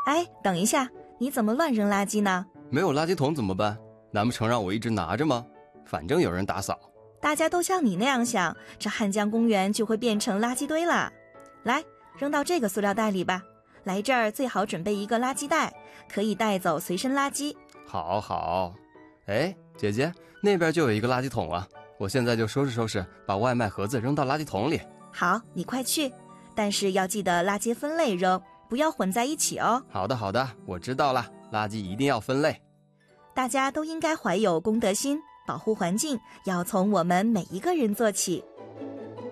哎，等一下，你怎么乱扔垃圾呢？ 没有垃圾桶怎么办？难不成让我一直拿着吗？反正有人打扫。 大家都像你那样想，这汉江公园就会变成垃圾堆了。来，扔到这个塑料袋里吧。来这儿最好准备一个垃圾袋，可以带走随身垃圾。 好好。哎，姐姐，那边就有一个垃圾桶啊，我现在就收拾收拾，把外卖盒子扔到垃圾桶里。 好，你快去，但是要记得垃圾分类扔，不要混在一起哦。 好的好的，我知道了，垃圾一定要分类。 大家都应该怀有公德心，保护环境要从我们每一个人做起。